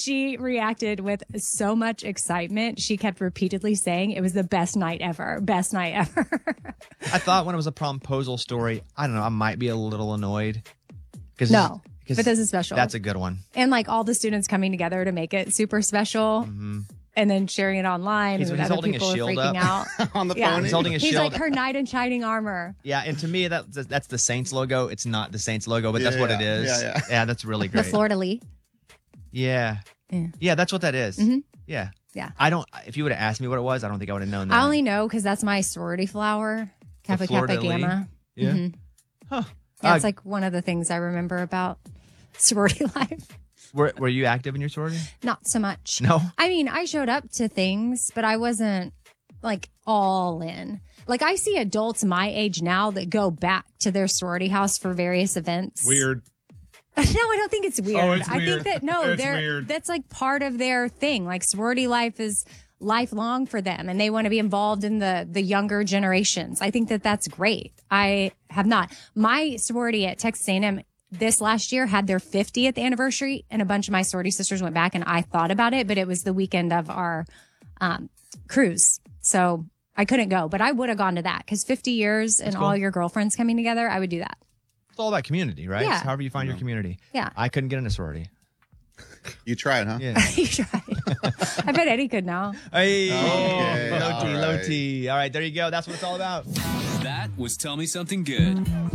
she reacted with so much excitement. She kept repeatedly saying it was the best night ever. Best night ever. I thought when it was a promposal story, I don't know, I might be a little annoyed. No, but this is special. That's a good one. And like all the students coming together to make it super special. Mm-hmm. And then sharing it online. He's other holding people a shield are freaking up out. on the phone. He's holding a He's shield. like her knight in shining armor. Yeah, and to me, that's the Saints logo. It's not the Saints logo, but that's what it is. Yeah. That's really great. The fleur-de-lis. Yeah. Yeah, that's what that is. Mm-hmm. Yeah. Yeah. If you would have asked me what it was, I don't think I would have known that. I only know because that's my sorority flower. Kappa Kappa fleur-de-lis? Gamma. Yeah. Mhm. Huh. That's like one of the things I remember about sorority life. Were you active in your sorority? Not so much. No? I mean, I showed up to things, but I wasn't like all in. Like I see adults my age now that go back to their sorority house for various events. Weird. No, I don't think it's weird. Oh, it's I weird. think that It's weird. that's like part of their thing. Like sorority life is lifelong for them and they want to be involved in the younger generations. I think that that's great. I have not. My sorority at Texas A&M this last year had their 50th anniversary and a bunch of my sorority sisters went back and I thought about it, but it was the weekend of our cruise. So I couldn't go, but I would have gone to that because 50 years and cool. all your girlfriends coming together, I would do that. It's all about community, right? Yeah. It's however you find your community. Yeah. I couldn't get in a sorority. You tried, huh? Yeah. You tried. I bet Eddie could now. Hey, Okay, low T, all low right. T. All right, there you go. That's what it's all about. That was Tell Me Something Good.